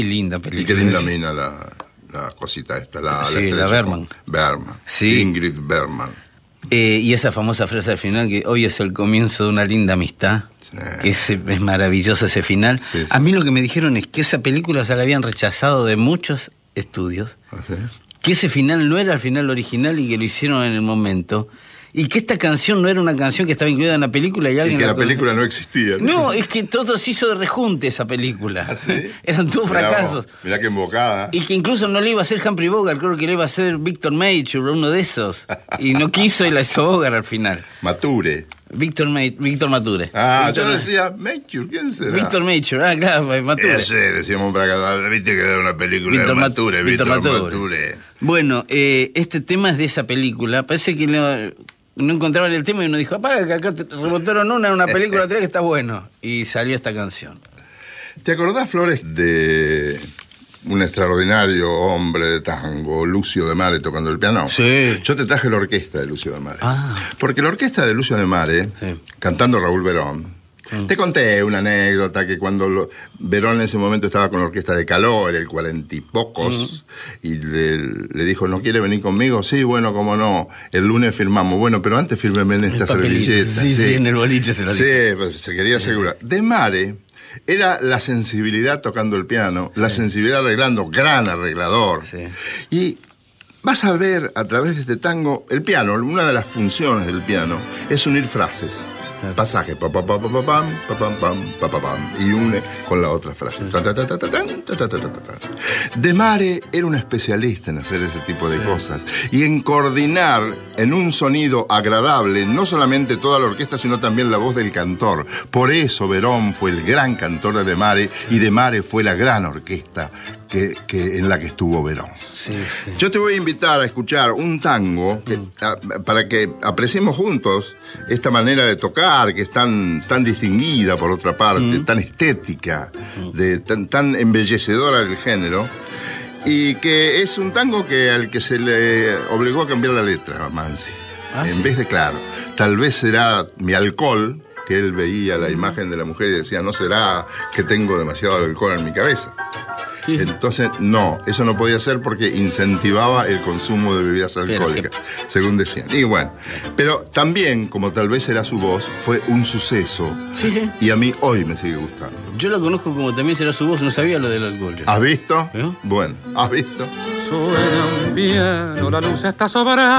Qué linda Y película. qué linda mina la cosita esta, Sí, estrella, la Bergman. Bergman. Sí. Ingrid Bergman. Y esa famosa frase al final, que hoy es el comienzo de una linda amistad, Sí. que es maravilloso ese final. Sí, sí. A mí lo que me dijeron es que esa película se la habían rechazado de muchos estudios, ¿Ah, sí? que ese final no era el final original y que lo hicieron en el momento, y que esta canción no era una canción que estaba incluida en la película y Y alguien que la conoció. película no existía. No, es que todo se hizo de rejunte esa película. ¿Ah, sí? Eran todos fracasos. Mirá qué embocada. Y que incluso no le iba a hacer Humphrey Bogart, creo que le iba a hacer Victor Mature, uno de esos. Y no quiso y la hizo Bogart al final. Mature. Víctor Mature. Yo decía, Mature, ¿quién será? Víctor Mature, claro, Mature. Ese, decíamos para acá, viste que era una película Víctor de Mature, Víctor Víctor Mature. Mature. Bueno, este tema es de esa película. Parece que no encontraban el tema y uno dijo, para que acá te rebotaron una película 3 que está bueno. Y salió esta canción. ¿Te acordás, Flores, de un extraordinario hombre de tango, Lucio de Mare, tocando el piano? Sí. Yo te traje la orquesta de Lucio de Mare. Ah. Porque la orquesta de Lucio de Mare, Sí. cantando Raúl Verón, te conté una anécdota que cuando Verón en ese momento estaba con la orquesta de Caló, era el 40 y pocos, y le dijo, ¿no quiere venir conmigo? Sí, bueno, cómo no, el lunes firmamos. Bueno, pero antes fírmeme en esta servilleta. Sí, en el boliche se lo dijo. Sí, pues se quería asegurar. De Mare era la sensibilidad tocando el piano, la sensibilidad arreglando, gran arreglador. Sí. Y vas a ver a través de este tango, el piano, una de las funciones del piano es unir frases. Pasaje, pa pa pa pa pa pam, pa pam pam, pa pa pam, y une con la otra frase. Ta, ta, ta, ta, ta, tan, ta, ta, ta, ta, ta. De Mare era un especialista en hacer ese tipo de cosas y en coordinar en un sonido agradable no solamente toda la orquesta, sino también la voz del cantor. Por eso Verón fue el gran cantor de Mare y De Mare fue la gran orquesta en la que estuvo Verón. Sí, sí. Yo te voy a invitar a escuchar un tango para que apreciemos juntos esta manera de tocar, que es tan distinguida por otra parte, tan estética, tan embellecedora del género, y que es un tango al que se le obligó a cambiar la letra a Mansi. En vez de, claro, tal vez será mi alcohol, que él veía la imagen de la mujer y decía, no será que tengo demasiado alcohol en mi cabeza. Sí. Entonces, no, eso no podía ser porque incentivaba el consumo de bebidas alcohólicas, según decían. Y bueno, pero también, como tal vez era su voz, fue un suceso. Sí, sí. Y a mí hoy me sigue gustando. Yo lo conozco como también será su voz, no sabía lo del alcohol. ¿Has visto? ¿Eh? Bueno, ¿has visto? Suena un piano, la luz está sobrada.